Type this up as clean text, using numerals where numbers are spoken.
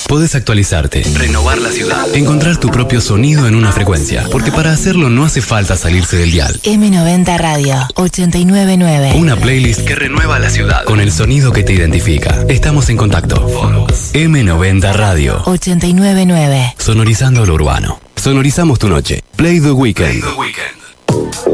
Podés actualizarte, renovar la ciudad, encontrar tu propio sonido en una frecuencia, porque para hacerlo no hace falta salirse del dial. M90 Radio 899. Una playlist que renueva la ciudad con el sonido que te identifica. Estamos en contacto. M90 Radio 899. Sonorizando lo urbano. Sonorizamos tu noche. Play the Weekend.